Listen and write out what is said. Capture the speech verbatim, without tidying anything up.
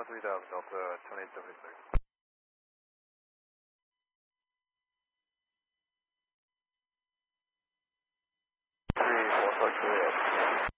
three thousand, Delta twenty-eight seventy-six. three, four, five, three,